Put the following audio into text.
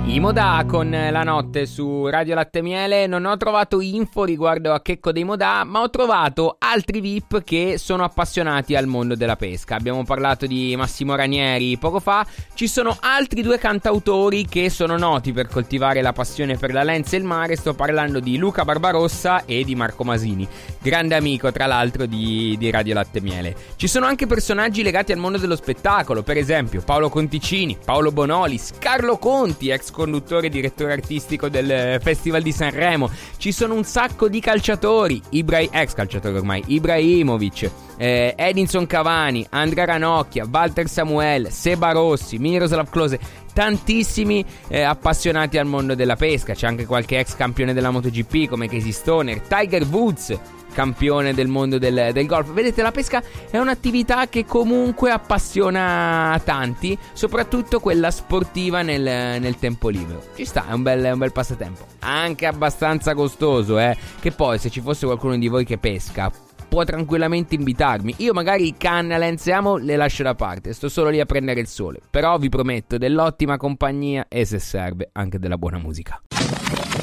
Modà con la notte su Radio Latte Miele. Non ho trovato info riguardo a Checco dei Modà, ma ho trovato altri VIP che sono appassionati al mondo della pesca. Abbiamo parlato di Massimo Ranieri poco fa. Ci sono altri due cantautori che sono noti per coltivare la passione per la lenza e il mare. Sto parlando di Luca Barbarossa e di Marco Masini, grande amico tra l'altro di Radio Latte Miele. Ci sono anche personaggi legati al mondo dello spettacolo, per esempio Paolo Conticini, Paolo Bonolis, Carlo Conti, ex conduttore e direttore artistico del Festival di Sanremo. Ci sono un sacco di calciatori, ex calciatori ormai, Ibrahimovic, Edinson Cavani, Andrea Ranocchia, Walter Samuel, Seba Rossi, Miroslav Klose, tantissimi appassionati al mondo della pesca. C'è anche qualche ex campione della MotoGP come Casey Stoner, Tiger Woods, campione del mondo del golf. Vedete, la pesca è un'attività che comunque appassiona tanti, soprattutto quella sportiva nel tempo libero. Ci sta, è un bel passatempo, anche abbastanza costoso, che poi se ci fosse qualcuno di voi che pesca può tranquillamente invitarmi. Io magari canne, lenze e amo le lascio da parte, sto solo lì a prendere il sole, però vi prometto dell'ottima compagnia e, se serve, anche della buona musica.